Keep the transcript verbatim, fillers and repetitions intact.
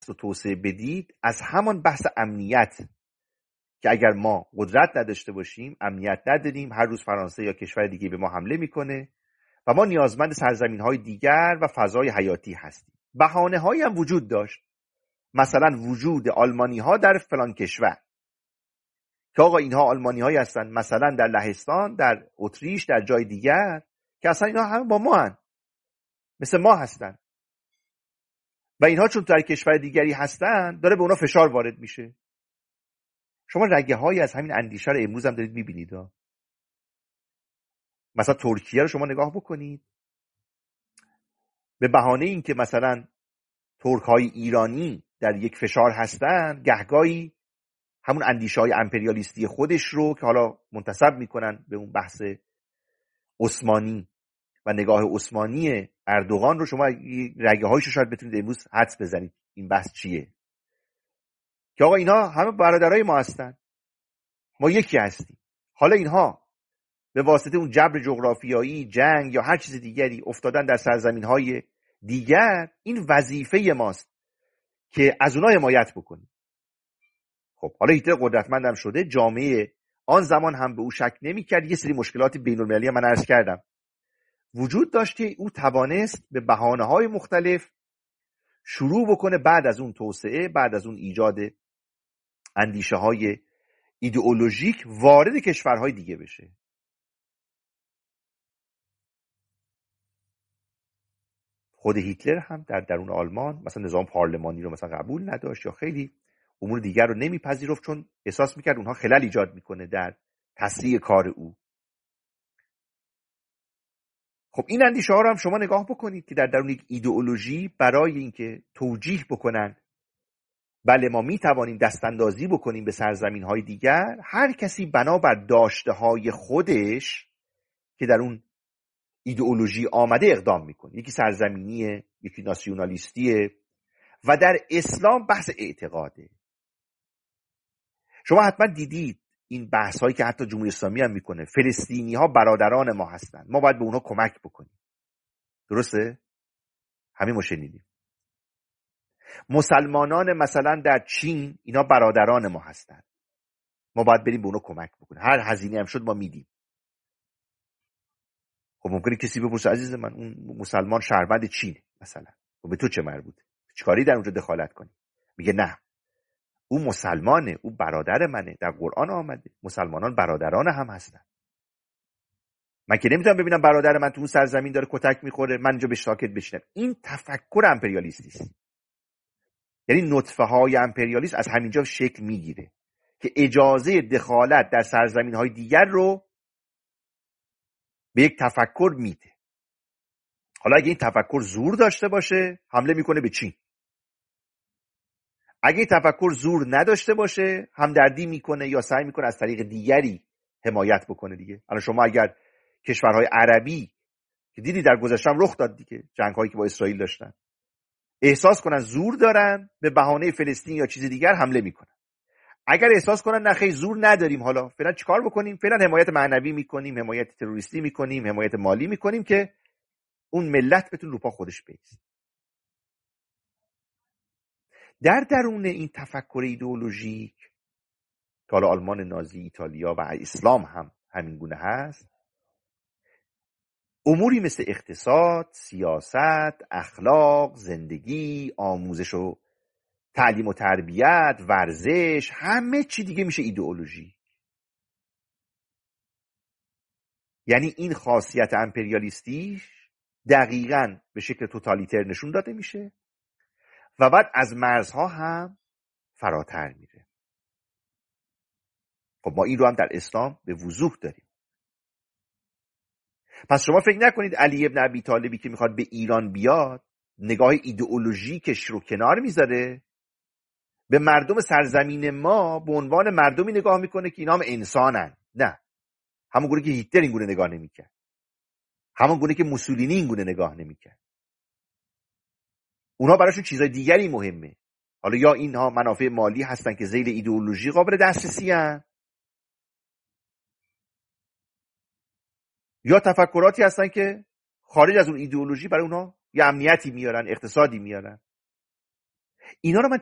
رو توسعه بدید از همان بحث امنیت که اگر ما قدرت نداشته باشیم، امنیت نداریم، هر روز فرانسه یا کشور دیگه به ما حمله میکنه و ما نیازمند سرزمین‌های دیگر و فضای حیاتی هستیم. بهانه‌هایی هم وجود داشت، مثلا وجود آلمانی‌ها در فلان کشور که آقا اینها آلمانی‌هایی هستن، مثلا در لهستان، در اتریش، در جای دیگر، که اصلا اینها همه با ما هستن، مثل ما هستن و اینها چون در کشور دیگری هستن داره به اونا فشار وارد میشه. شما رگه هایی از همین اندیشه رو امروز هم دارید میبینید. مثلا ترکیه رو شما نگاه بکنید، به بهانه این که مثلا ترک های ایرانی در یک فشار هستن، گهگاهی همون اندیشه های امپریالیستی خودش رو که حالا منتسب میکنن به اون بحث عثمانی و نگاه عثمانی اردوغان رو، شما رگه هایش رو شاید بتونید امروز حدس بزنید این بحث چیه، که آقا اینا همه برادرای ما هستن، ما یکی هستیم. حالا اینها به واسطه اون جبر جغرافیایی، جنگ یا هر چیز دیگری افتادن در سرزمین‌های دیگر، این وظیفه ماست که از اونها حمایت بکنیم. خب حالا هیتلر قدرتمندم شده، جامعه آن زمان هم به او شک نمی‌کرد. یه سری مشکلات بین‌المللی من عرض کردم وجود داشت که او توانست به بهانه‌های مختلف شروع بکنه بعد از اون توسعه، بعد از اون ایجاد اندیشه‌های ایدئولوژیک وارد کشورهای دیگه بشه. خود هیتلر هم در درون آلمان مثلا نظام پارلمانی رو مثلا قبول نداشت یا خیلی امور دیگر رو نمیپذیرفت، چون احساس میکرد اونها خلل ایجاد میکنه در تسریع کار او. خب این اندیشه ها رو هم شما نگاه بکنید که در درون یک ایدئولوژی برای اینکه توجیه بکنن بله ما میتوانیم دستاندازی بکنیم به سرزمین های دیگر، هر کسی بنابر داشته های خودش که در اون ایدئولوژی آمده اقدام میکنه. یکی سرزمینیه، یکی ناسیونالیستیه و در اسلام بحث اعتقاده. شما حتما دیدید این بحث هایی که حتی جمهوری اسلامی هم میکنه، فلسطینی ها برادران ما هستند، ما باید به اونها کمک بکنیم. درسته؟ همین ما شنیدیم. مسلمانان مثلا در چین اینا برادران ما هستند، ما باید بریم به اونها کمک بکنیم، هر هزینه هم شد ما میدیم. خب ممکنه کسی بپرسه عزیز من اون مسلمان شهروند چینه مثلا، و به تو چه مربوطه؟ چیکاری در اونجا دخالت کنی؟ میگه نه او مسلمانه، او برادر منه، در قرآن آمده مسلمانان برادران هم هستن. من که نمیتونم ببینم برادر من تو اون سرزمین داره کتک میخوره من اینجا به ساکت بشینم. این تفکر امپریالیستی است. یعنی نطفه های امپریالیسم از همینجا شکل میگیره که اجازه دخالت در سرزمین های دیگر رو به یک تفکر میده. حالا اگه این تفکر زور داشته باشه حمله میکنه به چین، اگه این تفکر زور نداشته باشه همدردی میکنه یا سعی میکنه از طریق دیگری حمایت بکنه دیگه. الان شما اگر کشورهای عربی که دیدی در گذشته هم رخ داد دیگه، جنگ هایی که با اسرائیل داشتن، احساس کنن زور دارن به بهانه فلسطین یا چیز دیگر حمله میکنن. اگر احساس کنن نه خیلی زور نداریم، حالا فعلا چیکار بکنیم؟ فعلا حمایت معنوی میکنیم، حمایت تروریستی میکنیم، حمایت مالی میکنیم که اون ملت بتونه رو پا خودش بایسته. در درون این تفکر ایدئولوژیک که حالا آلمان نازی، ایتالیا و اسلام هم همین گونه هست، اموری مثل اقتصاد، سیاست، اخلاق، زندگی، آموزش و تعلیم و تربیت، ورزش، همه چی دیگه میشه ایدئولوژی. یعنی این خاصیت امپریالیستیش دقیقاً به شکل توتالیتر نشون داده میشه و بعد از مرزها هم فراتر میره. خب ما این رو هم در اسلام به وضوح داریم. پس شما فکر نکنید علی ابن ابی طالبی که میخواد به ایران بیاد نگاه ایدئولوژیکش رو کنار میذاره، به مردم سرزمین ما به عنوان مردمی نگاه میکنه که اینا هم انسانن. نه، همون گونه که هیتلر این گونه نگاه نمیکرد، همون گونه که موسولینی این گونه نگاه نمیکرد. اونها براشون چیزای دیگری مهمه. حالا یا اینها منافع مالی هستن که ذیل ایدئولوژی قابل دسترسی هستن، یا تفکراتی هستن که خارج از اون ایدئولوژی برای اونها یه امنیتی میارن، اقتصادی میارن. اینا رو من